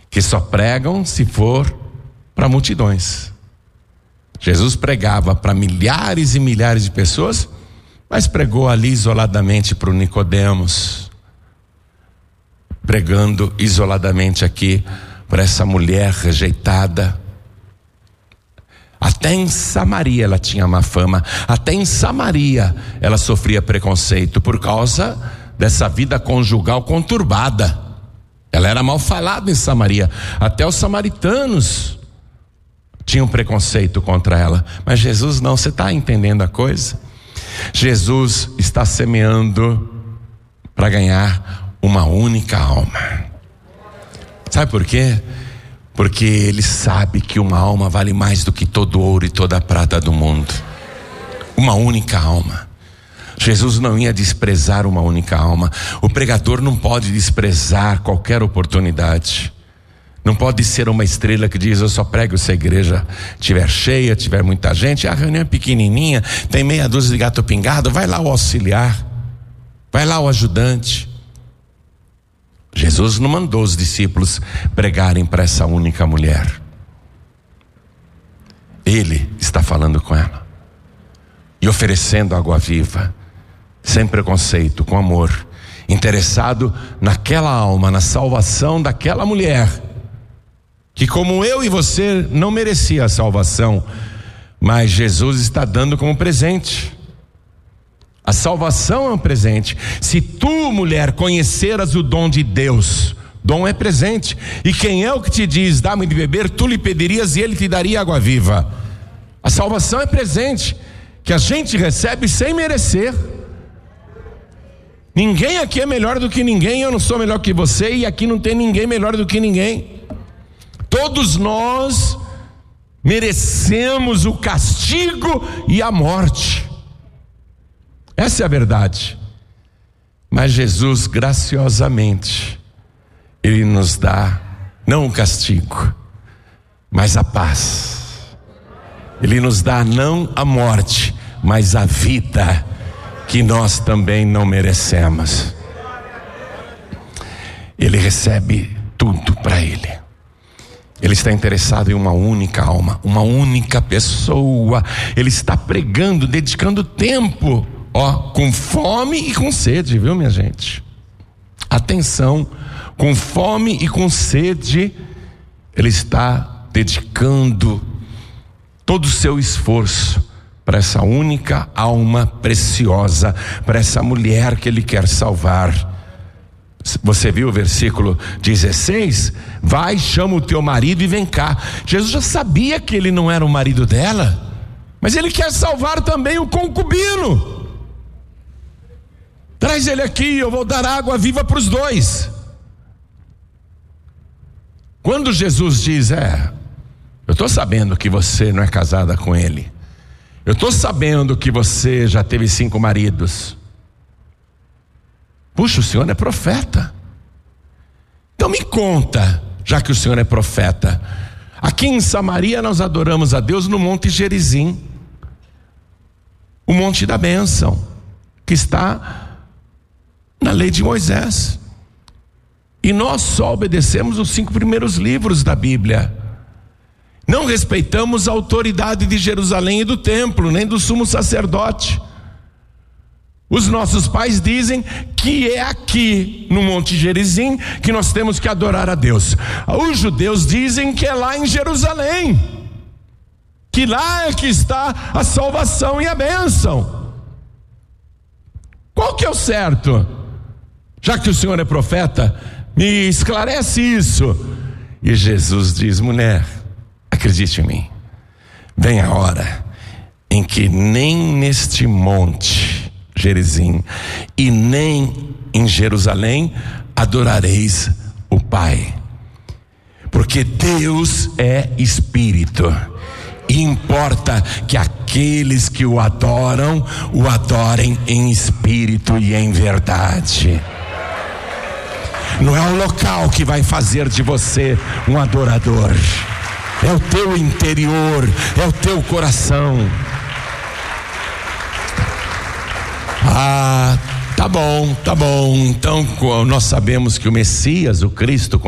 que só pregam se for para multidões. Jesus pregava para milhares e milhares de pessoas, mas pregou ali isoladamente para o Nicodemos, pregando isoladamente aqui para essa mulher rejeitada. Até em Samaria ela tinha má fama, até em Samaria ela sofria preconceito por causa dessa vida conjugal conturbada. Ela era mal falada em Samaria, até os samaritanos tinham preconceito contra ela. Mas Jesus não, você está entendendo a coisa? Jesus está semeando para ganhar uma única alma. Sabe por quê? Porque ele sabe que uma alma vale mais do que todo o ouro e toda a prata do mundo. Uma única alma. Jesus não ia desprezar uma única alma. O pregador não pode desprezar qualquer oportunidade. Não pode ser uma estrela que diz: eu só prego se a igreja estiver cheia, tiver muita gente. A reunião é pequenininha, tem meia dúzia de gato pingado. Vai lá o auxiliar, vai lá o ajudante. Jesus não mandou os discípulos pregarem para essa única mulher. Ele está falando com ela e oferecendo água viva, sem preconceito, com amor, interessado naquela alma, na salvação daquela mulher, que como eu e você não merecia a salvação, mas Jesus está dando como presente. A salvação é um presente. Se tu, mulher, conheceras o dom de Deus, dom é presente. E quem é o que te diz: dá-me de beber, tu lhe pedirias e ele te daria água viva. A salvação é presente, que a gente recebe sem merecer. Ninguém aqui é melhor do que ninguém, eu não sou melhor que você, e aqui não tem ninguém melhor do que ninguém. Todos nós merecemos o castigo e a morte. Essa é a verdade. Mas Jesus graciosamente, Ele nos dá não o castigo, mas a paz. Ele nos dá não a morte, mas a vida, que nós também não merecemos. Ele recebe tudo para Ele. Ele está interessado em uma única alma, uma única pessoa. Ele está pregando, dedicando tempo, com fome e com sede, viu, minha gente? Atenção, com fome e com sede, ele está dedicando todo o seu esforço para essa única alma preciosa, para essa mulher que ele quer salvar. Você viu o versículo 16? Vai, chama o teu marido e vem cá. Jesus já sabia que ele não era o marido dela, mas ele quer salvar também o concubino. Traz ele aqui, eu vou dar água viva para os dois. Quando Jesus diz: eu estou sabendo que você não é casada com ele, eu estou sabendo que você já teve 5 maridos. Puxa, o senhor é profeta. Então me conta, já que o senhor é profeta. Aqui em Samaria nós adoramos a Deus no Monte Gerizim, o Monte da Bênção, que está na lei de Moisés. E nós só obedecemos os 5 primeiros livros da Bíblia. Não respeitamos a autoridade de Jerusalém e do templo, nem do sumo sacerdote. Os nossos pais dizem que é aqui no Monte Gerizim que nós temos que adorar a Deus. Os judeus dizem que é lá em Jerusalém, que lá é que está a salvação e a bênção. Qual que é o certo? Já que o senhor é profeta, me esclarece isso. E Jesus diz: mulher, acredite em mim, vem a hora em que nem neste monte Gerizim e nem em Jerusalém adorareis o Pai, porque Deus é Espírito, e importa que aqueles que o adoram, o adorem em espírito e em verdade. Não é o local que vai fazer de você um adorador, é o teu interior, é o teu coração. Tá bom. Então nós sabemos que o Messias, o Cristo,